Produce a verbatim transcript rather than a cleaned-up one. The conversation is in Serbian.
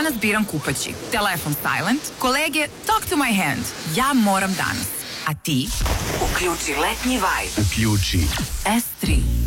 danas biram kupaći. Telefon silent, kolege talk to my hand. Ja moram danas. A ti? Uključi letnji vibe. Uključi S tri.